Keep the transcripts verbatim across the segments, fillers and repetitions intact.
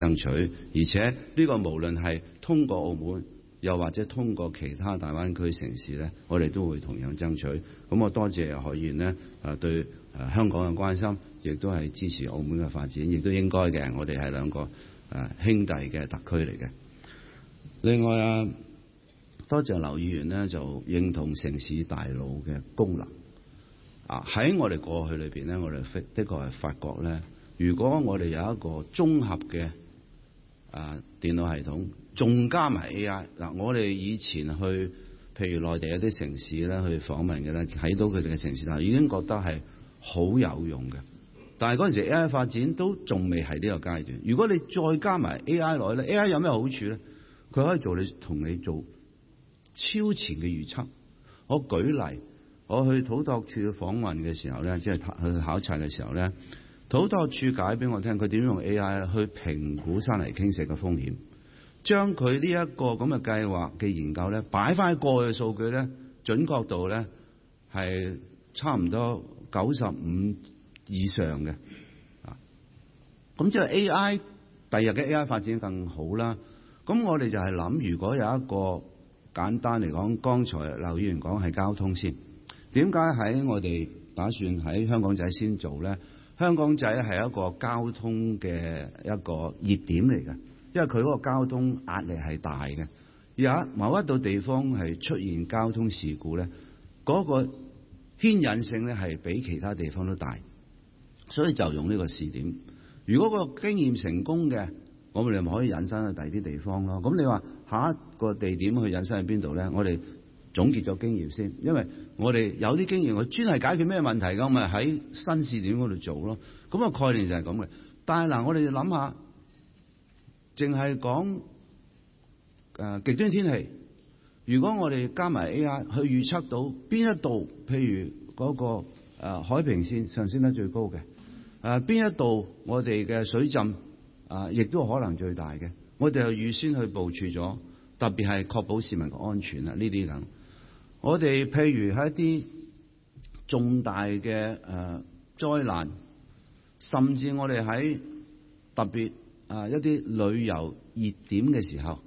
爭取，而且呢個無論係通過澳門，又或者通過其他大灣區城市咧，我哋都會同樣爭取。咁我多謝何議員呢誒對誒香港嘅關心，亦都係支持澳門嘅發展，亦都應該嘅。我哋係兩個誒兄弟嘅特區嚟嘅。另外啊，多謝劉議員呢就認同城市大腦嘅功能。啊喺我哋過去裏邊呢，我哋的確係發覺咧，如果我哋有一個綜合嘅啊電腦系統，仲加埋 A I 嗱，我哋以前去譬如內地有啲城市咧去訪問嘅咧，睇到佢哋嘅城市大腦已經覺得係好有用嘅。但係嗰陣時 A I 發展都仲未係呢個階段。如果你再加埋 A I 落去咧 ，A I 有咩好處咧？佢可以做你同你做超前嘅預測。我舉例，我去土拓署訪問嘅時候咧，即係去考察嘅時候咧，土拓署解俾我聽，佢點用 A I 去評估山泥傾瀉嘅風險。將佢呢一個咁嘅計劃嘅研究咧，擺翻喺過去嘅數據咧，準確度咧係差唔多九十五以上嘅。啊，咁即係 A I 第日嘅 A I 發展更好啦。咁我哋就係諗，如果有一個簡單嚟講，剛才劉議員講係交通先，點解喺我哋打算喺香港仔先做咧？香港仔係一個交通嘅一個熱點嚟嘅。因為佢嗰個交通壓力係大嘅，而某一度地方係出現交通事故咧，嗰個牽引性咧係比其他地方都大，所以就用呢個試點。如果個經驗成功嘅，我哋咪可以引申去第二啲地方咯。咁你話下一個地點去引申去邊度咧？我哋總結咗經驗先，因為我哋有啲經驗，我專係解決咩問題㗎，咪喺新試點嗰度做咯。咁個概念就係咁嘅。但係嗱，我哋諗下。淨係講誒極端天氣，如果我哋加埋 A I 去預測到邊一度，譬如嗰、那個誒、呃、海平線上升得最高嘅，誒邊一度我哋嘅水浸啊，亦、呃、都可能最大嘅，我哋就預先去部署咗，特別係確保市民嘅安全啊，呢啲咁。我哋譬如喺一啲重大嘅誒、呃、災難，甚至我哋喺特別。啊！一啲旅遊熱點嘅時候，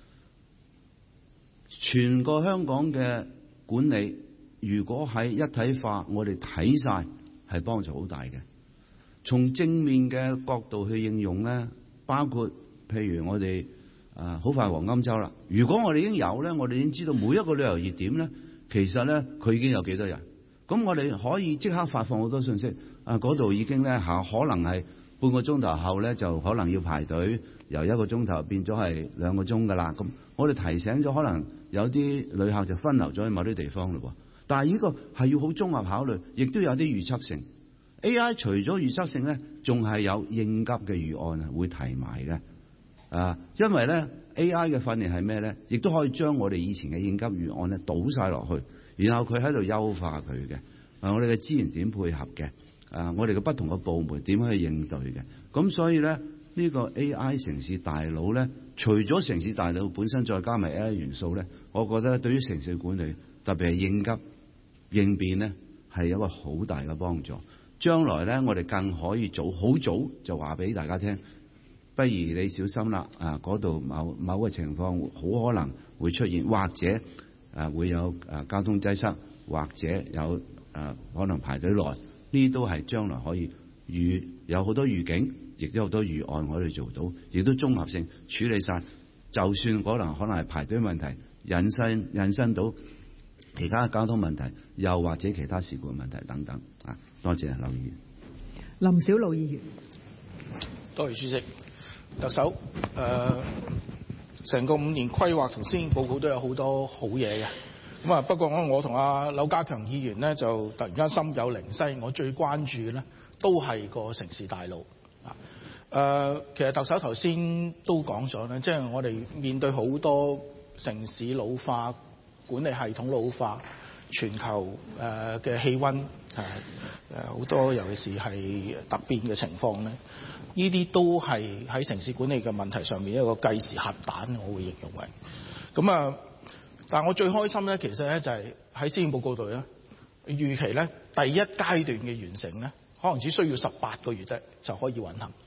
全個香港嘅管理，如果喺一體化，我哋睇晒係幫助好大嘅。從正面嘅角度去應用咧，包括譬如我哋啊，好快黃金週啦。如果我哋已經有咧，我哋已經知道每一個旅遊熱點咧，其實咧佢已經有幾多人。咁我哋可以即刻發放好多信息。啊，嗰度已經咧嚇，可能係。半個鐘頭後咧，就可能要排隊，由一個鐘頭變咗係兩個鐘㗎啦。咁我哋提醒咗，可能有啲旅客就分流咗去某啲地方嘞喎。但係呢個係要好綜合考慮，亦都有啲預測性。A I 除咗預測性咧，仲係有應急嘅預案啊，會提埋嘅。啊，因為咧 A I 嘅訓練係咩咧？亦都可以將我哋以前嘅應急預案咧倒晒落去，然後佢喺度優化佢嘅。啊，我哋嘅資源點配合嘅。啊！我哋嘅不同嘅部門點去應對嘅？咁所以咧，呢個 A I 城市大腦咧，除咗城市大腦本身，再加埋 A I 元素咧，我覺得對於城市管理，特別係應急應變咧，係有一個好大嘅幫助。將來咧，我哋更可以早好早就話俾大家聽，不如你小心啦！啊，嗰度某某個情況好可能會出現，或者啊會有啊交通擠塞，或者有啊可能排隊耐。呢啲都係將來可以預有好多預警，亦都有好多預案可以做到，亦都綜合性處理晒。就算可能可能係排隊問題，引申引申到其他交通問題，又或者其他事故問題等等。啊，多謝劉議員。 林筱魯議員。 多謝主席。特首，誒、呃，成個五年規劃同施政報告都有好多好嘢嘅。咁啊，不過我我同阿劉家強議員呢，就突然間心有靈犀，我最關注嘅呢都係個城市大腦啊。誒，其實特首頭先都講咗呢，即係我哋面對好多城市老化、管理系統老化、全球誒嘅氣温誒誒好多，尤其是係突變嘅情況呢，呢啲都係喺城市管理嘅問題上面一個計時核彈，我會形容為咁啊。但我最開心咧，其實咧就係喺施政報告度咧，預期咧第一階段嘅完成咧，可能只需要十八個月咧就可以運行。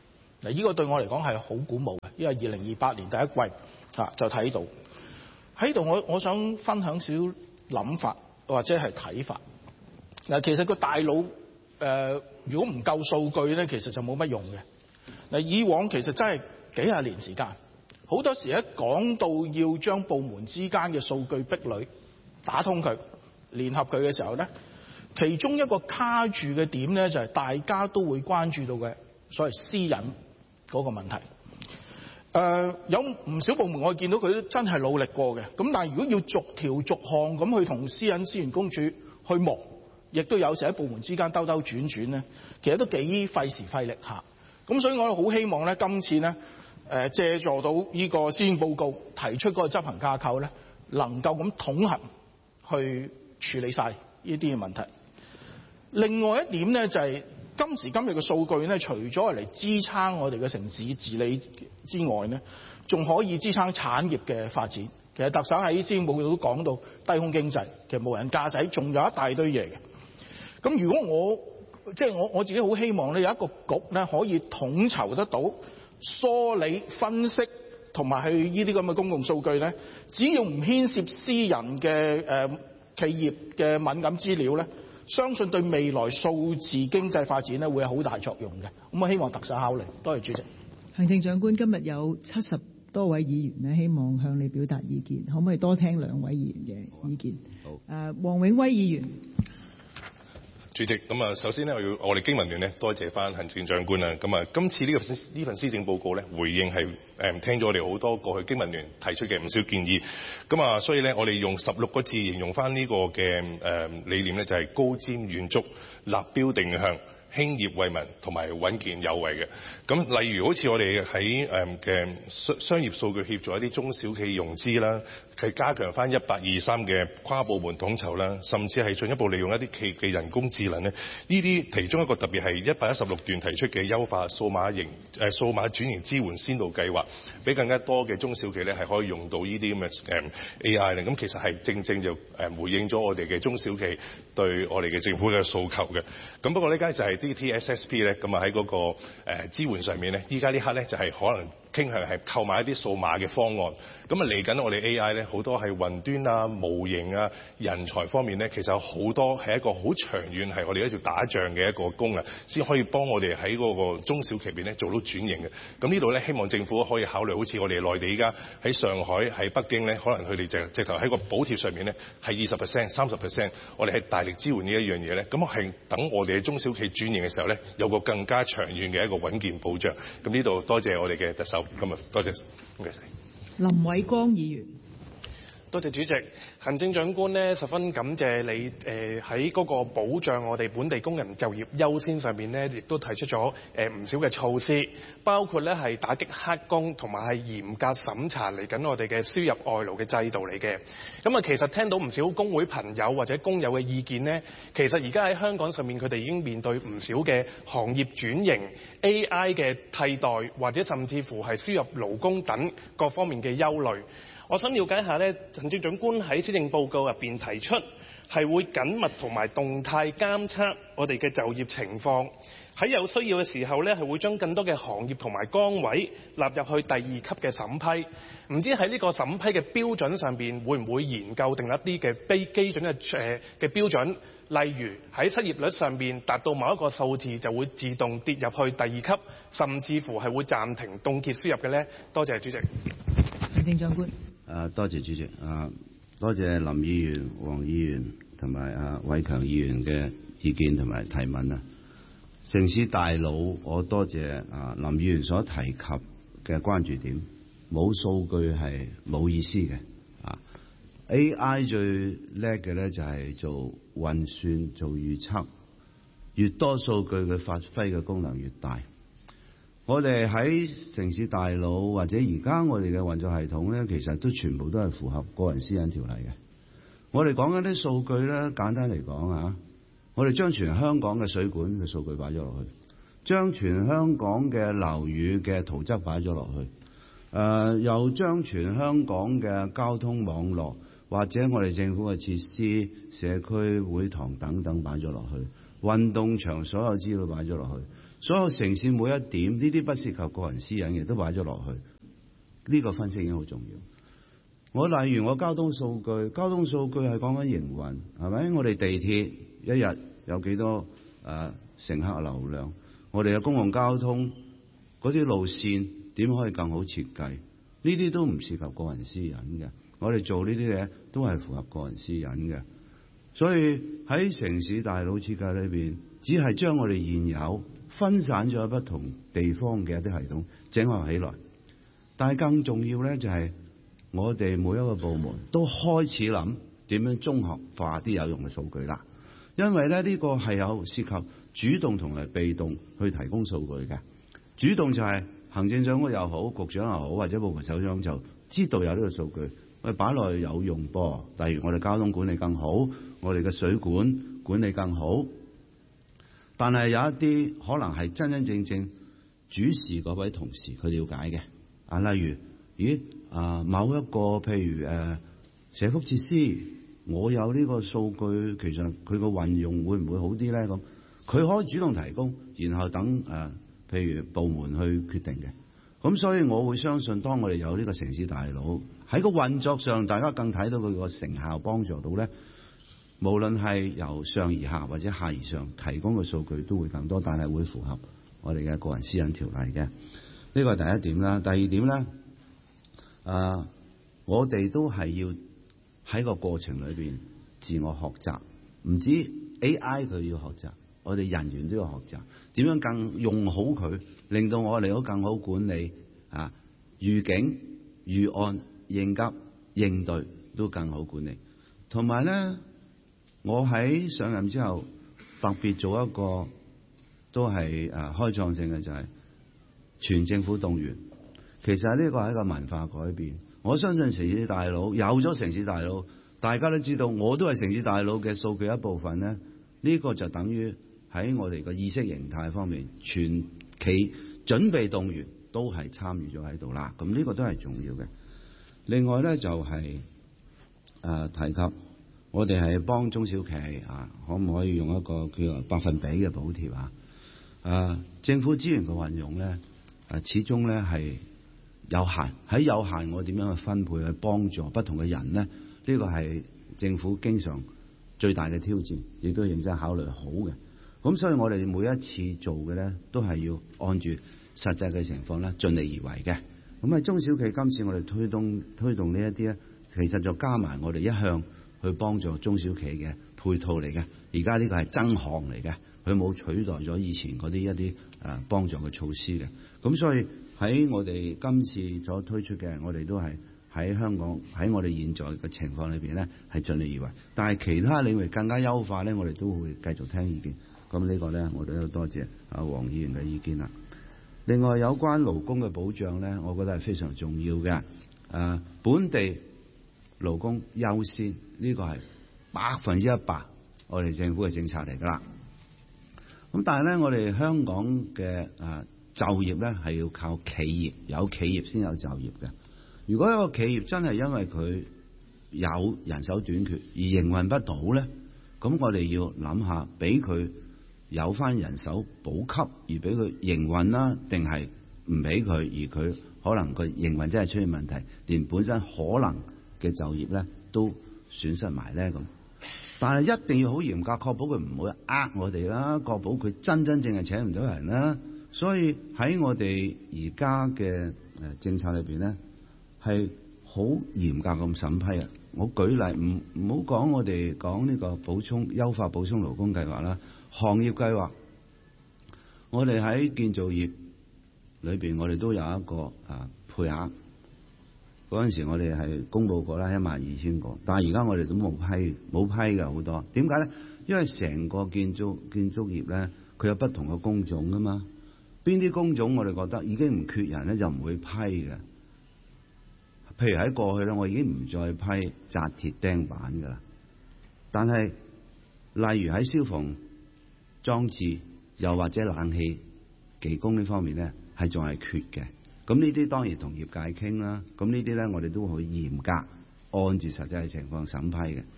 嗱，呢個對我嚟講係好鼓舞嘅，因為二零二八年第一季啊就睇到喺度。我我想分享少諗法或者係睇法。嗱，其實個大腦誒、呃，如果唔夠數據咧，其實就冇乜用嘅。嗱，以往其實真係幾廿年時間，好多時一講到要將部門之間嘅數據壁壘打通佢、聯合佢嘅時候咧，其中一個卡住嘅點咧，就係大家都會關注到嘅所謂私隱嗰個問題。誒、呃，有唔少部門我見到佢都真係努力過嘅，咁但係如果要逐條逐項咁去同私隱資源公署去磨，亦都有時喺部門之間兜兜轉轉咧，其實都幾費時費力下。咁所以我好希望咧，今次咧誒借助到呢個施政報告提出嗰個執行架構咧，能夠咁統合去處理晒呢啲嘅問題。另外一點咧就係、是、今時今日嘅數據咧，除咗係嚟支撐我哋嘅城市治理之外咧，仲可以支撐產業嘅發展。其實特首喺施政報告都講到低空經濟，其實無人駕駛仲有一大堆嘢嘅。咁如果我即係我我自己好希望咧，有一個局咧可以統籌得到梳理、分析同埋去呢啲咁嘅公共數據咧，只要唔牽涉私人嘅誒、呃、企業嘅敏感資料咧，相信對未來數字經濟發展咧會有好大作用嘅。咁我希望特首考慮。多謝主席。 行政長官，今日有七十多位議員咧，希望向你表達意見，可唔可以多聽兩位議員嘅意見？好。誒、呃，黃永威議員。 主席，咁啊，首先咧，我要我哋經民聯咧，多謝翻行政長官啦。咁啊，今次呢個呢份施政報告咧，回應係誒聽咗我哋好多過去經民聯提出嘅唔少建議。咁啊，所以咧，我哋用十六個字形容翻呢個嘅誒理念咧，就係高瞻遠矚、立標定向、興業為民同埋穩健有為嘅。咁例如好似我哋喺誒嘅商商業數據協助一啲中小企融資啦，係加強翻一八二三嘅跨部門統籌啦，甚至係進一步利用一啲企業嘅人工智能咧。呢啲其中一個特別係一百一十六段提出嘅優化數碼型誒數碼轉型支援先導計劃，俾更加多嘅中小企咧係可以用到呢啲咁嘅誒 A I 咧。咁其實係正正就誒回應咗我哋嘅中小企對我哋嘅政府嘅訴求嘅。咁不過呢家就係啲 T S S P 咧，咁啊喺嗰個誒支援上面咧，依家呢刻咧就係可能傾向係購買一啲數碼嘅方案。咁啊嚟緊我哋 A I 咧好多係雲端啊、模型啊、人才方面咧，其實有好多係一個好長遠係我哋一條打仗嘅一個功能，先可以幫我哋喺嗰個中小企邊咧做到轉型嘅。咁呢度咧希望政府可以考慮，好似我哋內地依家喺上海、喺北京咧，可能佢哋就直頭喺個補貼上面咧係二十 percent、三十 percent， 我哋係大力支援呢一樣嘢咧。咁係等我哋嘅中小企轉型嘅時候咧，有個更加長遠嘅一個穩健保障。咁呢度多謝我哋嘅特首，今日多謝，唔該晒。 林偉光議員。 多謝主席，行政長官呢十分感謝你誒喺嗰個保障我哋本地工人就業優先上面呢，亦都提出咗誒唔少嘅措施，包括呢係打擊黑工同埋係嚴格審查嚟緊我哋嘅輸入外勞嘅制度嚟嘅。咁啊，其實聽到唔少工會朋友或者工友嘅意見呢，其實而家喺香港上面佢哋已經面對唔少嘅行業轉型、A I 嘅替代或者甚至乎係輸入勞工等各方面嘅憂慮。我想了解一下咧，行政長官喺施政報告入邊提出係會緊密同埋動態監測我哋嘅就業情況，喺有需要嘅時候咧係會將更多嘅行業同埋崗位納入去第二級嘅審批。唔知喺呢個審批嘅標準上邊會唔會研究定一啲嘅基基準嘅誒嘅標準，例如喺失業率上邊達到某一個數字就會自動跌入去第二級，甚至乎係會暫停凍結輸入嘅咧？多謝主席。 行政長官。 啊，多謝主席啊，多謝林議員、黃議員同埋啊偉強議員嘅意見同埋提問啊。城市大腦，我多謝啊林議員所提及嘅關注點，冇數據係冇意思嘅啊。A I 最叻嘅咧就係做運算、做預測，越多數據佢發揮嘅功能越大。我哋喺城市大腦或者而家我哋嘅運作系統咧，其實都全部都係符合個人私隱條例嘅。我哋講緊啲數據咧，簡單嚟講啊，我哋將全香港嘅水管嘅數據擺咗落去，將全香港嘅樓宇嘅圖則擺咗落去，誒、呃、又將全香港嘅交通網絡或者我哋政府嘅設施、社區會堂等等擺咗落去，運動場所有資料擺咗落去。 所有城市每一點呢啲不涉及個人私隱嘅都擺咗落去，呢個分析已經好重要。我例如我交通數據，交通數據係講緊營運，係咪？我哋地鐵一日有幾多誒、呃、乘客流量？我哋嘅公共交通嗰啲路線點可以更好設計？呢啲都唔涉及個人私隱嘅。我哋做呢啲嘢都係符合個人私隱嘅。所以喺城市大腦設計裏邊，只係將我哋現有分散咗不同地方嘅一啲系統整合起來。但係更重要咧，就係、是、我哋每一個部門都開始諗點樣綜合化啲有用嘅數據啦。因為咧呢、這個係有涉及主動同埋被動去提供數據嘅。主動就係行政長官又好，局長又好，或者部門首長就知道有呢個數據，我哋擺落去有用噃。例如我哋交通管理更好，我哋嘅水管管理更好。但係有一啲可能係真真正正主事嗰位同事佢了解嘅。啊，例如，咦啊，某一個譬如誒、呃、社福設施，我有呢個數據，其實佢個運用會唔會好啲咧？咁佢可以主動提供，然後等誒、呃、譬如部門去決定嘅。咁所以我會相信，當我哋有呢個城市大腦喺個運作上，大家更睇到佢個成效幫助到咧。無論係由上而下或者下而上提供嘅數據都會更多，但係會符合我哋嘅個人私隱條例嘅。呢個係第一點啦。第二點咧，誒、呃，我哋都係要喺個過程裏邊自我學習，唔止 A I 佢要學習，我哋人員都要學習點樣更用好佢，令到我哋都更好管理啊，預警、預案、應急、應對都更好管理。同埋咧，我喺上任之後特別做一個都係誒開創性嘅，就係、是。全政府動員，其實呢個係一個文化改變。我相信城市大腦有咗城市大腦，大家都知道，我都係城市大腦嘅數據一部分咧。呢、呢個就等於喺我哋嘅意識形態方面，全企準備動員都係參與咗喺度啦。咁呢個都係重要嘅。另外咧就係、是、誒、呃、提及我哋係幫中小企啊，可唔可以用一個叫做百分比嘅補貼啊？誒、呃、政府資源嘅運用咧。誒，始終咧係有限，喺有限我點樣去分配去幫助不同嘅人咧？呢、呢個係政府經常最大嘅挑戰，亦都認真考慮好嘅。咁所以我哋每一次做嘅咧，都係要按住實際嘅情況咧，盡力而為嘅。咁喺中小企今次我哋推動推動呢一啲咧，其實就加埋我哋一向去幫助中小企嘅配套嚟嘅。而家呢個係增項嚟嘅。佢冇取代咗以前嗰啲一啲誒幫助嘅措施嘅，咁所以喺我哋今次所推出嘅，我哋都係喺香港喺我哋現在嘅情況裏邊咧，係盡力而為。但係其他領域更加優化咧，我哋都會繼續聽意見。咁呢個咧，我哋都多謝阿黃議員嘅意見啦。另外有關勞工嘅保障咧，我覺得係非常重要嘅。誒，本地勞工優先呢個係百分之一百我哋政府嘅政策嚟㗎啦。咁但係咧，我哋香港嘅啊就業咧係要靠企業，有企業先有就業嘅。如果一個企業真係因為佢有人手短缺而營運不到咧，咁我哋要諗下，俾佢有翻人手補給而俾佢營運啦，定係唔俾佢而佢可能個營運真係出現問題，連本身可能嘅就業咧都損失埋咧咁。但係一定要好嚴格，確保佢唔會呃我哋啦，確保佢真真正係請唔到人啦。所以喺我哋而家嘅誒政策裏邊咧，係好嚴格咁審批啊！我舉例，唔唔好講我哋講呢個補充優化補充勞工計劃啦，行業計劃，我哋喺建造業裏邊，我哋都有一個啊配額。嗰陣時我哋係公佈過啦，一萬二千個，但係而家我哋都冇批，冇批嘅好多。點解咧？因為成個建築建築業咧，佢有不同嘅工種噶嘛。邊啲工種我哋覺得已經唔缺人咧，就唔會批嘅。譬如喺過去咧，我已經唔再批紮鐵釘板噶啦。但係例如喺消防裝置又或者冷氣技工呢方面咧，係仲係缺嘅。咁呢啲當然同業界傾啦。咁呢啲咧，我哋都會嚴格按住實際嘅情況審批嘅。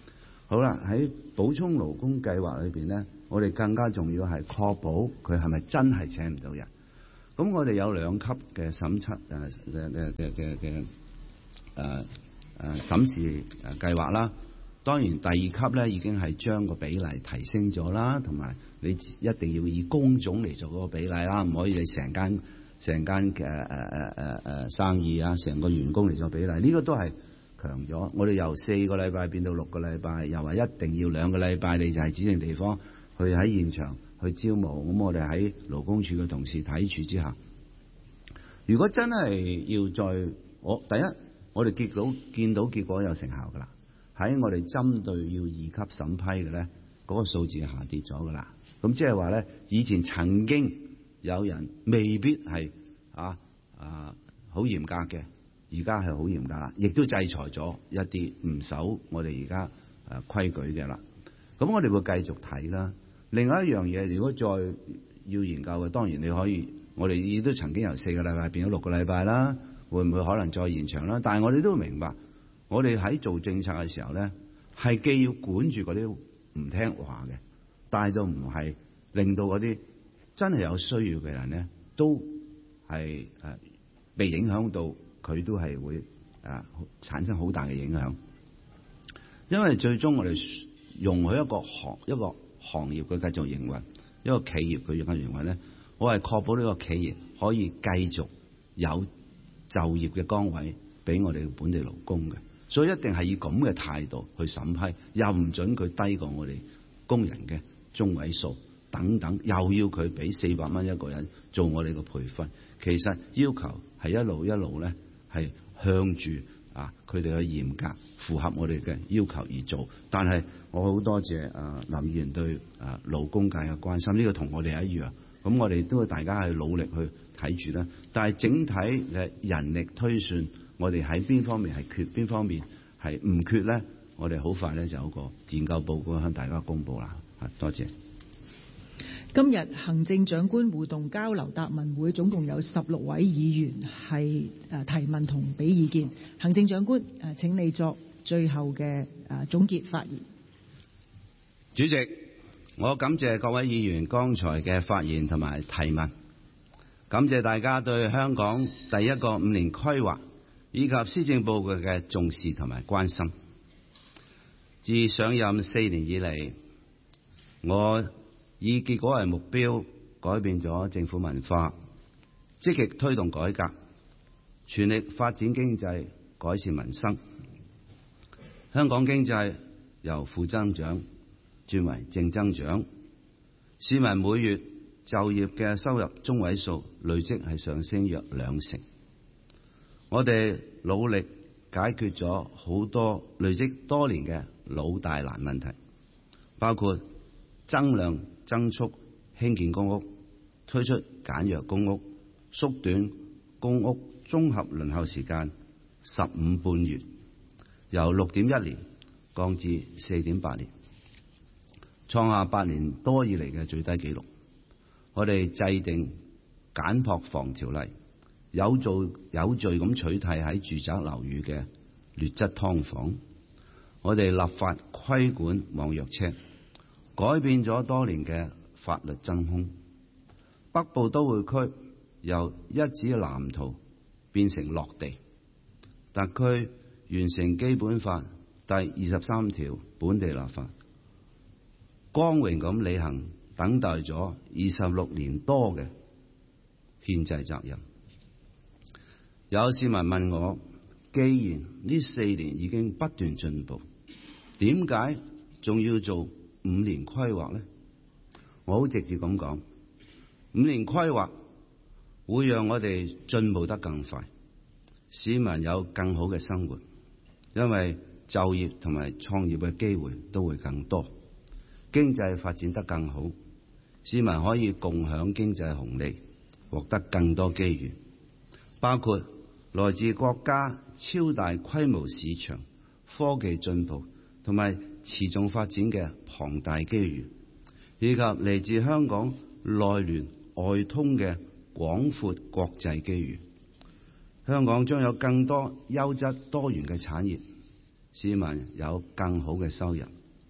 好啦，喺補充勞工計劃裏邊咧，我哋更加重要係確保佢係咪真係請唔到人。咁我哋有兩級嘅審測誒嘅嘅嘅嘅嘅誒誒審視誒計劃啦。當然第二級咧已經係將個比例提升咗啦，同埋你一定要以工種嚟做嗰個比例啦，唔可以你成間成間嘅誒誒誒誒生意啊，成個員工嚟做比例。呢、這個都係強咗。我哋由四個禮拜變到六個禮拜，又話一定要兩個禮拜你就係指定地方去喺現場去招募。咁我哋喺勞工處嘅同事睇住之下，如果真係要再我第一，我哋見到見到結果有成效㗎啦。喺我哋針對要二級審批嘅咧，嗰、那個數字下跌咗㗎啦。咁即係話咧，以前曾經有人未必係啊啊好嚴格嘅，而家係好嚴格啦，亦都制裁咗一啲唔守我哋而家誒規矩嘅啦。咁我哋會繼續睇啦。另外一樣嘢，如果再要研究嘅，當然你可以，我哋亦都曾經由四個禮拜變咗六個禮拜啦，會唔會可能再延長啦？但係我哋都明白。我哋喺做政策嘅時候咧，係既要管住嗰啲唔聽話嘅，但係都唔係令到嗰啲真係有需要嘅人咧，都係誒被影響到，佢都係會誒產生好大嘅影響。因為最終我哋容許一個行一個行業嘅繼續營運，一個企業佢繼續營運咧，我係確保呢個企業可以繼續有就業嘅崗位俾我哋本地勞工嘅。所以一定係以咁嘅態度去審批，又唔准佢低過我哋工人嘅中位數等等，又要佢俾四百蚊一個人做我哋嘅培訓。其實要求係一路一路咧係向住啊佢哋嘅嚴格符合我哋嘅要求而做。但係我好多謝啊林議員對啊勞工界嘅關心，呢、這個同我哋一樣。咁我哋都大家係努力去睇住啦。但係整體嘅人力推算。我哋喺邊方面係缺，邊方面係唔缺咧？我哋好快咧就有個研究報告向大家公佈啦。多謝。 今日行政長官互動交流答問會總共有十六位議員係誒提問同俾意見。行政長官誒請你作最後嘅誒總結發言。 主席，我感謝各位議員剛才嘅發言同埋提問，感謝大家對香港第一個五年規劃以及施政報告嘅重視同埋關心。自上任四年以嚟，我以結果為目標，改變咗政府文化，積極推動改革，全力發展經濟，改善民生。香港經濟由負增長轉為正增長，市民每月就業嘅收入中位數累積係上升約兩成。我哋努力解決咗好多累積多年嘅老大難問題，包括增量增速興建公屋，推出簡約公屋，縮短公屋綜合輪候時間十五半月，由六點一年降至四點八年，創下八年多以嚟嘅最低紀錄。我哋制定簡樸房條例，有做有序咁取締喺住宅樓宇嘅劣質劏房。我哋立法規管網約車，改變咗多年嘅法律真空。北部都會區由一紙藍圖變成落地，特區完成基本法第二十三條本地立法，光榮咁履行等待咗二十六年多嘅憲制責任。有市民問我，既然呢四年已經不斷進步，點解仲要做五年規劃呢？我好直接咁講，五年規劃會讓我哋進步得更快，市民有更好嘅生活，因為就業同埋創業嘅機會都會更多，經濟發展得更好，市民可以共享經濟紅利，獲得更多機遇，包括來自國家超大規模市場、科技進步同埋持續發展嘅龐大機遇，以及嚟自香港內聯外通嘅廣闊國際機遇。香港將有更多優質多元嘅產業，市民有更好嘅收入，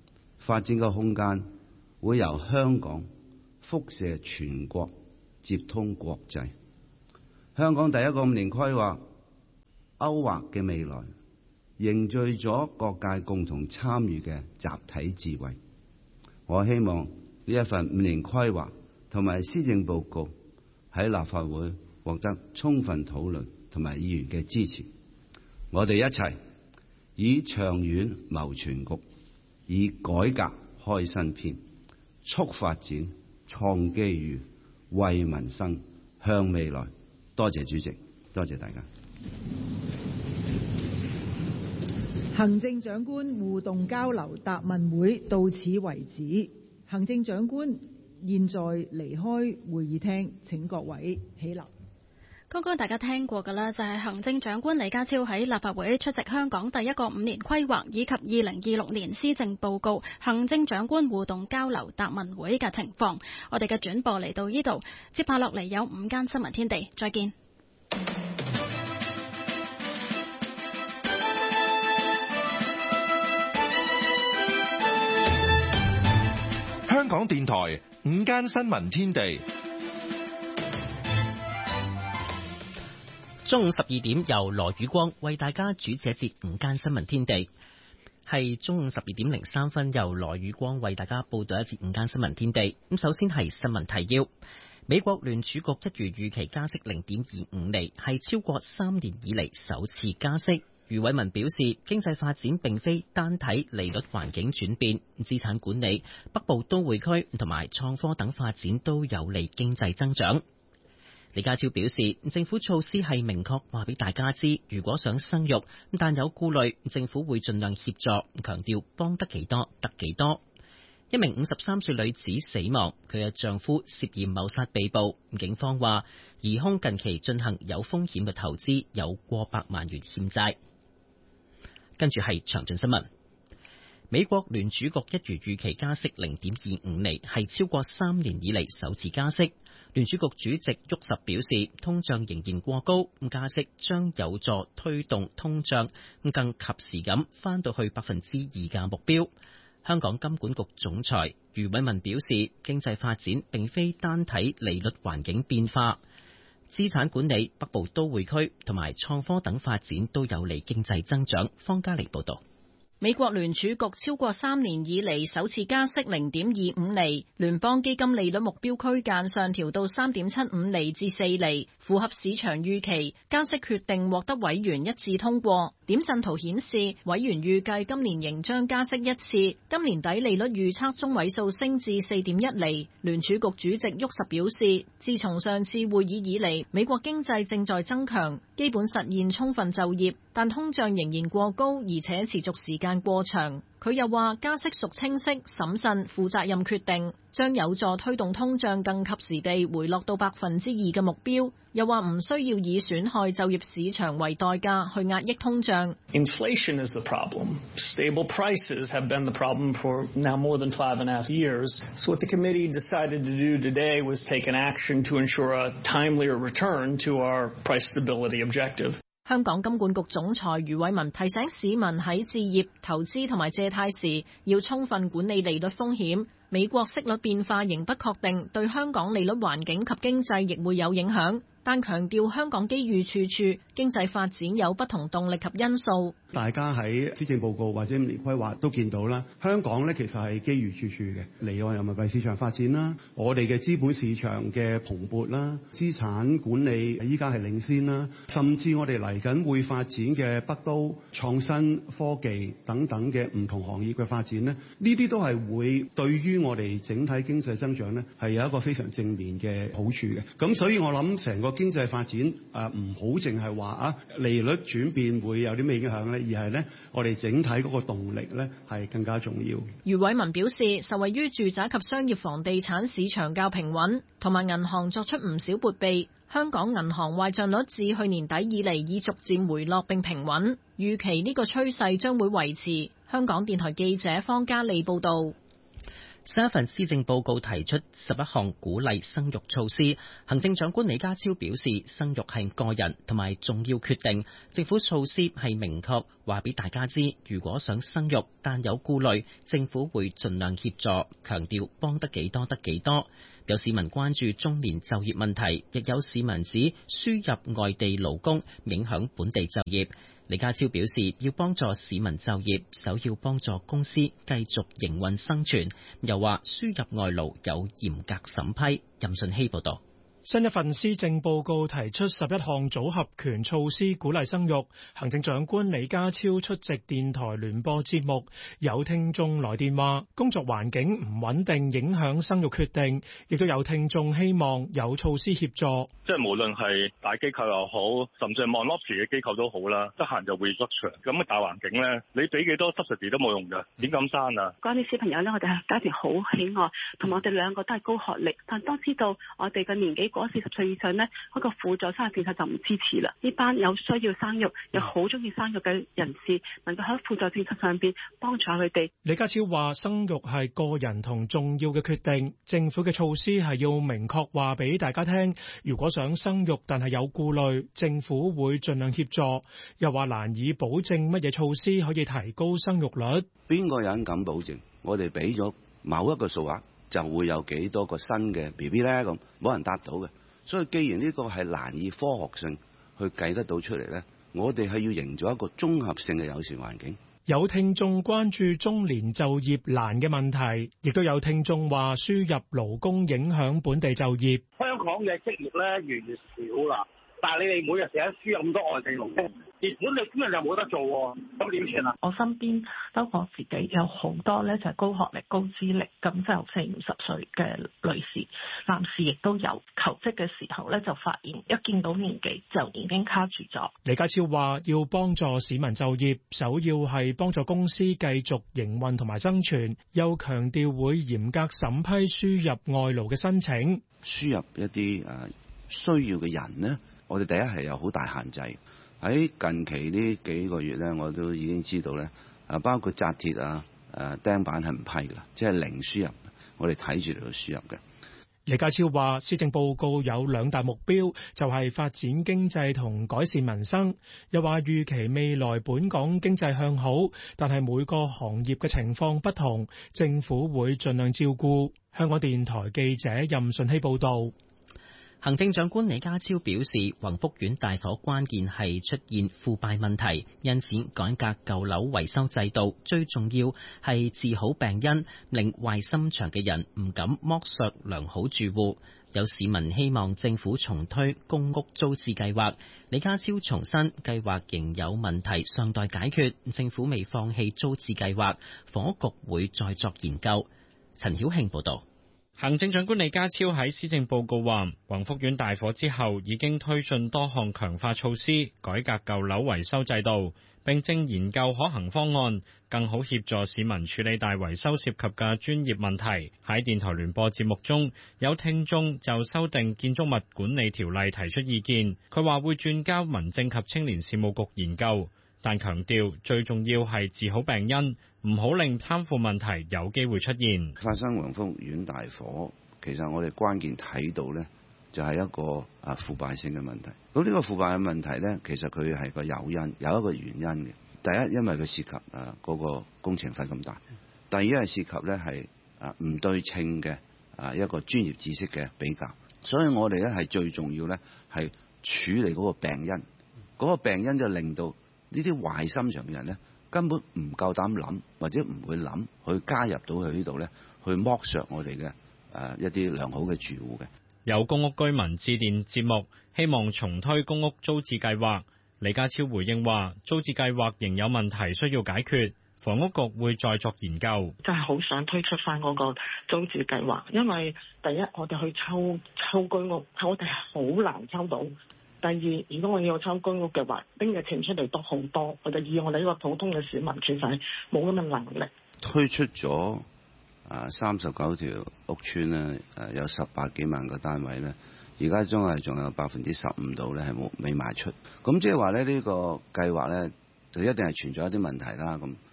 發展嘅空間會由香港輻射全國，接通國際。香港第一個五年規劃勾畫嘅未來，凝聚咗各界共同參與嘅集體智慧。我希望呢一份五年規劃同埋施政報告喺立法會獲得充分討論同埋議員嘅支持。我哋一齊以長遠謀全局，以改革開新篇，促發展、創機遇、為民生、向未來。多謝主席，多謝大家。 行政長官互動交流答問會到此為止。行政長官現在離開會議廳，請各位起立。 剛剛大家聽過嘅啦，就係行政長官李家超喺立法會出席香港第一個五年規劃以及二零二六年施政報告行政長官互動交流答問會嘅情況。我哋嘅轉播嚟到呢度，接下落嚟有午間新聞天地，再見。 香港電台午間新聞天地。 中午十二點由羅宇光為大家主持一節午間新聞天地，係中午十二點零三分由羅宇光為大家報道一節午間新聞天地。咁首先係新聞提要：美國聯儲局一如預期加息零點二五厘，係超過三年以嚟首次加息。余偉文表示，經濟發展並非單睇利率環境轉變，資產管理、北部都會區同埋創科等發展都有利經濟增長。李家超表示，政府措施係明確話俾大家知，如果想生育但有顧慮，政府會盡量協助，強調幫得幾多得幾多。一名五十三歲女子死亡，佢嘅丈夫涉嫌謀殺被捕。警方話，疑兇近期進行有風險嘅投資，有過百萬元欠債。跟住係詳盡新聞。美國聯儲局一如預期加息零點二五厘，係超過三年以嚟首次加息。聯儲局主席沃什表示，通脹仍然過高，加息將有助推動通脹更及時咁返到去百分之二嘅目標。香港金管局總裁余偉文表示，經濟發展並非單睇利率環境變化，資產管理、北部都會區同埋創科等發展都有利經濟增長。方嘉莉報導。 美國聯儲局超過三年以嚟首次加息零點二五厘，聯邦基金利率目標區間上調到三點七五厘至四厘，符合市場預期。加息決定獲得委員一致通過。點陣圖顯示，委員預計今年仍將加息一次，今年底利率預測中位數升至四點一厘。聯儲局主席沃什表示，自從上次會議以嚟，美國經濟正在增強，基本實現充分就業，但通脹仍然過高，而且持續時間過長。佢又話加息屬清晰、審慎、負責任決定，將有助推動通脹更及時地回落到百分之二嘅目標。又話唔需要以損害就業市場為代價去壓抑通脹。 Inflation is the problem. Stable prices have been the problem for now more than five and a half years. So what the committee decided to do today was take an action to ensure a timelier return to our price stability objective. 香港金管局總裁余偉文提醒市民喺置業、投資同埋借貸時要充分管理利率風險。美國息率變化仍不確定，對香港利率環境及經濟亦會有影響。但強調香港機遇處處，經濟發展有不同動力及因素。 大家喺施政報告或者五年規劃都見到啦，香港咧其實係機遇處處嘅，離岸人民幣市場發展啦，我哋嘅資本市場嘅蓬勃啦，資產管理依家係領先啦，甚至我哋嚟緊會發展嘅北都創新科技等等嘅唔同行業嘅發展咧，呢啲都係會對於我哋整體經濟增長咧係有一個非常正面嘅好處嘅。咁所以我諗成個經濟發展誒唔好淨係話啊利率轉變會有啲咩影響咧，而係咧我哋整體嗰個動力咧係更加重要。 余偉文表示，受惠於住宅及商業房地產市場較平穩，同埋銀行作出唔少撥備，香港銀行壞賬率自去年底以嚟已逐漸回落並平穩，預期呢個趨勢將會維持。香港電台記者方嘉莉報道。 新一份施政報告提出十一項鼓勵生育措施，行政長官李家超表示，生育係個人同埋重要決定，政府措施係明確話俾大家知，如果想生育但有顧慮，政府會盡量協助，強調幫得幾多得幾多。有市民關注中年就業問題，亦有市民指輸入外地勞工影響本地就業。李家超表示，要幫助市民就業，首要幫助公司繼續營運生存。又話輸入外勞有嚴格審批。任信希報導。 新一份施政報告提出十一項組合拳措施鼓勵生育，行政長官李家超出席電台聯播節目，有聽眾來電話工作環境唔穩定影響生育決定，亦都有聽眾希望有措施協助。 即係無論係大機構又好，甚至係 monopoly 嘅機構都好啦，得閒就會入場。咁嘅大環境咧，你俾幾多 subsidy 都冇用㗎，點咁生啊？ 關於小朋友咧，我哋係家庭好喜愛，同埋我哋兩個都係高學歷，但當知道我哋嘅年紀過四十歲以上呢，嗰個輔助生育政策就唔支持啦。呢班有需要生育又好中意生育嘅人士，能夠喺輔助政策上邊幫助佢哋。 李家超話：生育係個人同重要嘅決定，政府嘅措施係要明確話俾大家聽，如果想生育但係有顧慮，政府會盡量協助。又話難以保證乜嘢措施可以提高生育率。 邊個人敢保證？我哋俾咗某一個數額，就會有幾多個新嘅 B B 咧？咁冇人答到嘅。所以既然呢個係難以科學性去計得到出嚟咧，我哋係要營造一個綜合性嘅友善環境。 有聽眾關注中年就業難嘅問題，亦都有聽眾話輸入勞工影響本地就業。 香港嘅職業咧越嚟越少啦，但係你哋每日成日輸入咁多外地勞工，而本地工人又冇得做喎，咁點算啊？ 我身邊包括自己有好多咧就係高學歷、高資歷，咁就四五十歲嘅女士、男士亦都有。求職嘅時候咧就發現一見到年紀就已經卡住咗。 李家超話要幫助市民就業，首要係幫助公司繼續營運同埋生存，又強調會嚴格審批輸入外勞嘅申請。 輸入一啲誒需要嘅人呢，我哋第一係有好大限制。喺近期呢幾個月咧，我都已經知道咧，啊包括紮鐵啊、誒釘板係唔批㗎啦，即係零輸入，我哋睇住嚟到輸入嘅。 李家超話，施政報告有兩大目標，就係發展經濟同改善民生。又話預期未來本港經濟向好，但係每個行業嘅情況不同，政府會盡量照顧。香港電台記者任順希報導。 行政長官李家超表示，宏福苑大火關鍵係出現腐敗問題，因此改革舊樓維修制度，最重要係治好病因，令壞心腸嘅人唔敢剝削良好住戶。有市民希望政府重推公屋租置計劃，李家超重申計劃仍有問題尚待解決，政府未放棄租置計劃，房屋局會再作研究。陳曉慶報導。 行政長官李家超喺施政報告話，宏福苑大火之後已經推進多項強化措施，改革舊樓維修制度，並正研究可行方案，更好協助市民處理大維修涉及嘅專業問題。喺電台聯播節目中，有聽眾就修訂建築物管理條例提出意見，佢話會轉交民政及青年事務局研究，但強調最重要係治好病因，唔好令貪腐問題有機會出現。 發生宏福苑大火，其實我哋關鍵睇到呢，就係一個啊腐敗性嘅問題。咁呢個腐敗嘅問題呢，其實佢係個誘因，有一個原因嘅。第一，因為佢涉及啊嗰個工程費咁大；第二係涉及呢係啊唔對稱嘅啊一個專業知識嘅比較。所以我哋咧係最重要呢係處理嗰個病因，嗰、嗰個病因就令到呢啲壞心腸嘅人呢，根本唔夠膽諗，或者唔會諗去加入到去呢度咧，去剝削我哋嘅誒一啲良好嘅住戶嘅。 有公屋居民致電節目，希望重推公屋租置計劃。李家超回應話，租置計劃仍有問題需要解決，房屋局會再作研究。 真係好想推出翻嗰個租置計劃，因為第一我哋去抽抽居屋，我哋係好難抽到。第二，如果我要抽居屋嘅話，拎嘅錢出嚟都好多，我哋以我哋呢個普通嘅市民，其實係冇咁嘅能力。 推出咗啊三十九條屋邨咧，誒有十八幾萬個單位咧，而家仲係仲有百分之十五度咧係冇未賣出。咁即係話咧呢個計劃咧就一定係存在一啲問題啦。咁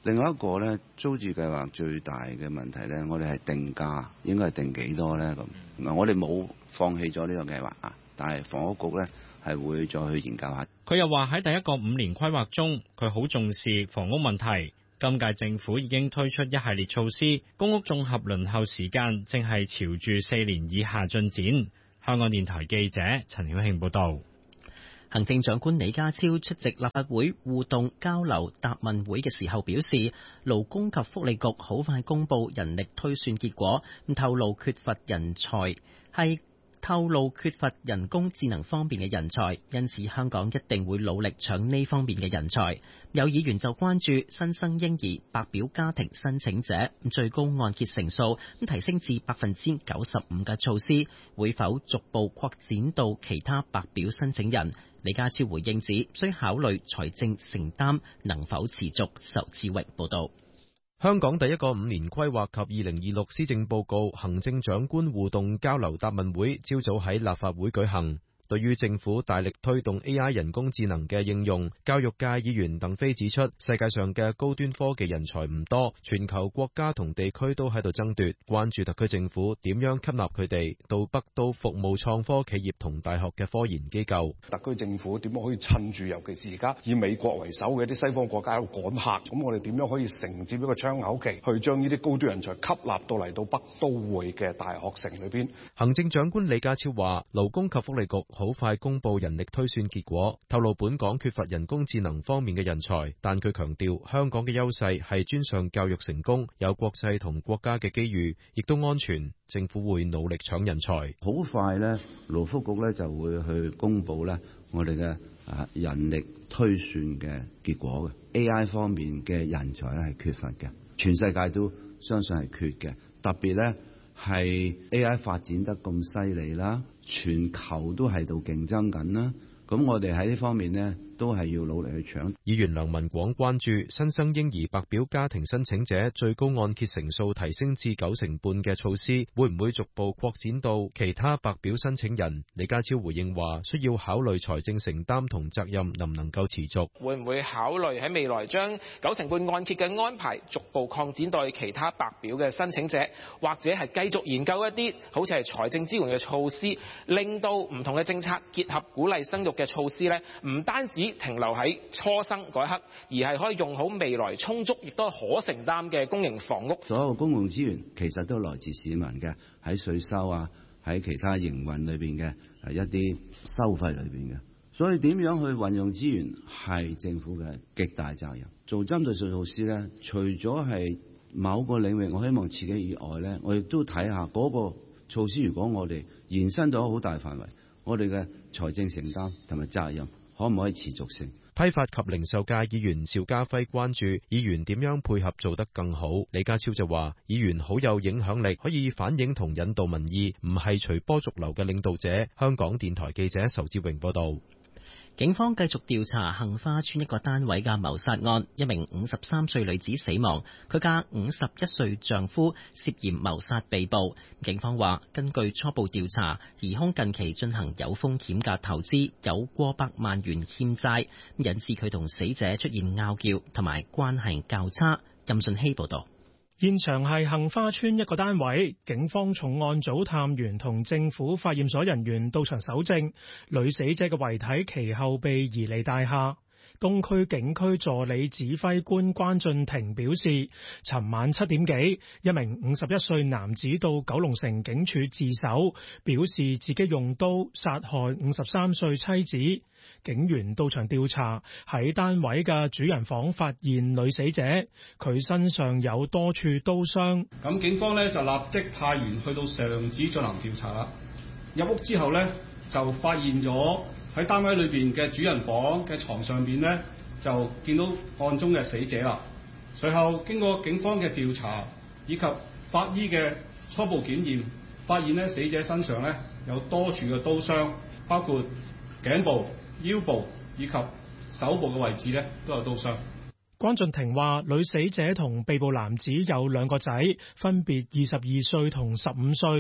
另外一個咧，租住計劃最大嘅問題咧，我哋係定價，應該係定幾多咧咁。嗱，我哋冇放棄咗呢個計劃啊，但係房屋局咧係會再去研究下。 佢又話喺第一個五年規劃中，佢好重視房屋問題。今屆政府已經推出一系列措施，公屋綜合輪候時間正係朝住四年以下進展。香港電台記者陳曉慶報道。 行政長官李家超出席立法會互動交流答問會嘅時候表示，勞工及福利局好快公布人力推算結果，咁透露缺乏人才係透露缺乏人工智能方面嘅人才，因此香港一定會努力搶呢方面嘅人才。有議員就關注新生嬰兒白表家庭申請者最高按揭成數提升至百分之九十五嘅措施，會否逐步擴展到其他白表申請人？李家超回應指，需考慮財政承擔能否持續。仇志榮報道。 香港第一個五年規劃及二零二六施政報告行政長官互動交流答問會朝早喺立法會舉行。對於政府大力推動 A I 人工智能嘅應用，教育界議員鄧飛指出，世界上嘅高端科技人才唔多，全球國家同地區都喺度爭奪，關注特區政府點樣吸納佢哋到北都服務創科企業同大學嘅科研機構。 特區政府點樣可以趁住，尤其是而家以美國為首嘅一啲西方國家喺度趕客，咁我哋點樣可以承接一個窗口期，去將呢啲高端人才吸納到嚟到北都會嘅大學城裏邊。 行政長官李家超話，勞工及福利局好快公布人力推算結果，透露本港缺乏人工智能方面嘅人才，但佢強調香港嘅優勢係專上教育成功，有國際同國家嘅機遇，亦都安全。政府會努力搶人才。 好快呢，勞福局呢就會去公布呢我哋嘅啊人力推算嘅結果嘅 A I 方面嘅人才咧係缺乏嘅，全世界都相信係缺嘅，特別呢係 A I 發展得咁犀利啦。全球都喺度競爭緊啦，咁我哋喺呢方面呢都係要努力去搶。 議員梁文廣關注新生嬰兒白表家庭申請者最高按揭成數提升至九成半嘅措施，會唔會逐步擴展到其他白表申請人？李家超回應話，需要考慮財政承擔同責任能唔能夠持續。 會唔會考慮喺未來將九成半按揭嘅安排逐步擴展到其他白表嘅申請者，或者係繼續研究一啲好似係財政支援嘅措施，令到唔同嘅政策結合鼓勵生育嘅措施呢，唔單止停留喺初生嗰一刻，而係可以用好未來充足亦都可承擔嘅公營房屋。 所有公共資源其實都來自市民嘅，喺稅收啊，喺其他營運裏邊嘅係一啲收費裏邊嘅，所以點樣去運用資源係政府嘅極大責任。做針對性措施咧，除咗係某個領域我希望刺激以外咧，我亦都睇下嗰個措施，如果我哋延伸到好大範圍，我哋嘅財政承擔同埋責任可唔可以持續性？ 批發及零售界議員邵家輝關注議員點樣配合做得更好。李家超就話，議員好有影響力，可以反映同引導民意，唔係隨波逐流嘅領導者。香港電台記者仇志榮報道。 警方繼續調查杏花邨一個單位嘅謀殺案，一名五十三歲女子死亡，佢嘅五十一歲丈夫涉嫌謀殺被捕。警方話，根據初步調查，疑兇近期進行有風險嘅投資，有過百萬元欠債，引致佢同死者出現拗撬同埋關係較差。任信希報道。 現場係杏花邨一個單位，警方重案組探員同政府化驗所人員到場搜證，女死者嘅遺體其後被移離大廈。東區警區助理指揮官關俊廷表示，尋晚七點幾，一名五十一歲男子到九龍城警署自首，表示自己用刀殺害五十三歲妻子。警員到場調查，喺單位嘅主人房發現女死者，佢身上有多處刀傷。 咁警方呢就立即派員去到上址進行調查啦。入屋之後呢，就發現咗喺單位裏邊嘅主人房嘅床上邊呢，就見到案中嘅死者啦。隨後經過警方嘅調查以及法醫嘅初步檢驗，發現呢死者身上呢有多處嘅刀傷，包括頸部、腰部以及手部嘅位置呢都有刀傷。 關俊廷話，女死者同被捕男子有兩個仔，分別二十二歲同十五歲。